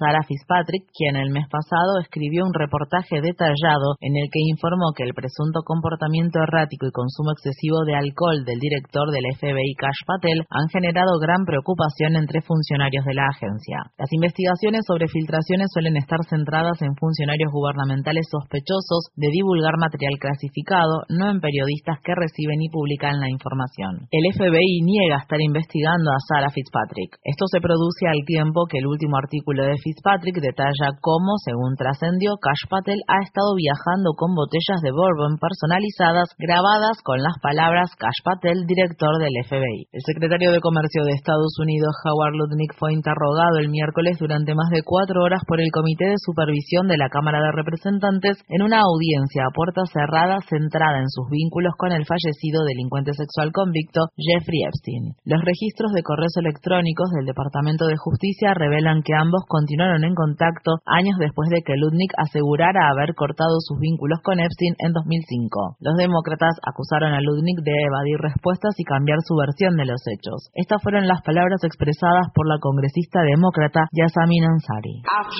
Sarah Fitzpatrick, quien el mes pasado escribió un reportaje detallado en el que informó que el presunto comportamiento errático y consumo excesivo de alcohol del director del FBI Kash Patel han generado gran preocupación entre funcionarios de la agencia. Las investigaciones sobre filtraciones suelen estar centradas en funcionarios gubernamentales sospechosos de divulgar material clasificado, no en periodistas que reciben y publican la información. El FBI niega estar investigando a Sarah Fitzpatrick. Esto se produce al tiempo que el último artículo de Fitzpatrick detalla cómo, según trascendió, Kash Patel ha estado viajando con botellas de bourbon personalizadas grabadas con las palabras Kash Patel, director del FBI. El secretario de Comercio de Estados Unidos, Howard Lutnick, fue interrogado el miércoles durante más de 4 horas por el Comité de Supervisión de la Cámara de Representantes en una audiencia a puerta cerrada centrada en sus vínculos con el fallecido delincuente sexual convicto Jeffrey Epstein. Los registros de correos electrónicos del Departamento de Justicia revelan que ambos continuaron en contacto años después de que Lutnick asegurara haber cortado sus vínculos con Epstein en 2005. Los demócratas acusaron a Lutnick de evadir respuestas y cambiar su versión de los hechos. Estas fueron las palabras expresadas por la congresista demócrata Yasamin Ansari.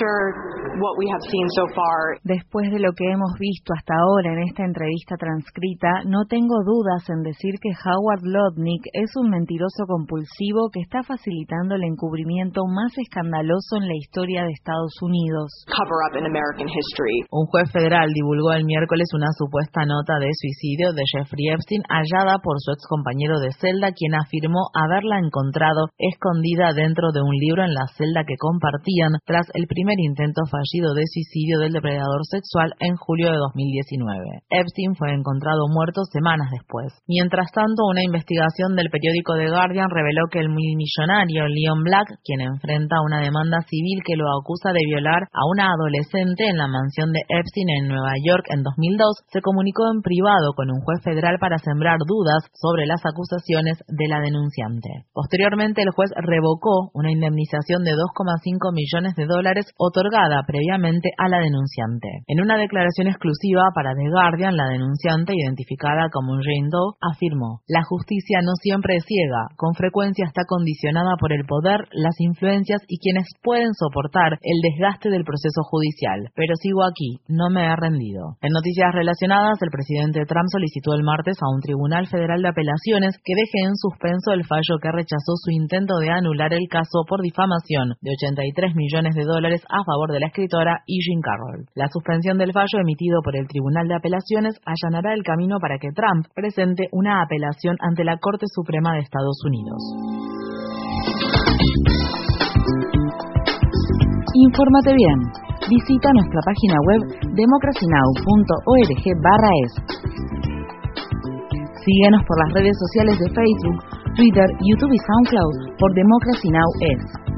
Después de lo que hemos visto hasta ahora en esta entrevista transcrita, no tengo dudas en decir que Howard Lutnick es un mentiroso compulsivo que está facilitando el encubrimiento más escandaloso en la historia de Estados Unidos. Un juez federal divulgó el miércoles una supuesta nota de suicidio de Jeffrey Epstein hallada por su ex compañero de celda, quien afirmó haberla encontrado escondida dentro de un libro en la celda que compartían tras el primer intento fallido de suicidio del depredador sexual en julio de 2019. Epstein fue encontrado muerto semanas después. Mientras tanto, una investigación del periódico The Guardian reveló que el multimillonario Leon Black, quien enfrenta una demanda civil que lo acusa de violar a una adolescente en la mansión de Epstein en Nueva York en 2002, se comunicó en privado con un juez federal para sembrar dudas sobre las acusaciones de la denunciante. Posteriormente, el juez revocó una indemnización de $2,5 millones otorgada previamente a la denunciante. En una declaración exclusiva para The Guardian, la denunciante, identificada como Jane Doe, afirmó: "La justicia no siempre es ciega, con frecuencia está condicionada por el poder, las influencias y quienes pueden soportar el desgaste del proceso judicial. Pero sigo aquí, no me he rendido". En noticias relacionadas, el presidente Trump solicitó el martes a un tribunal federal de apelaciones que deje en suspenso el fallo que rechazó su intento de anular el caso por difamación de $83 millones a favor de la escritora E. Jean Carroll. La suspensión del fallo emitido por el Tribunal de Apelaciones allanará el camino para que Trump presente una apelación ante la Corte Suprema de Estados Unidos. Infórmate bien. Visita nuestra página web democracynow.org/es. Síguenos por las redes sociales de Facebook, Twitter, YouTube y SoundCloud por Democracy Now! Es.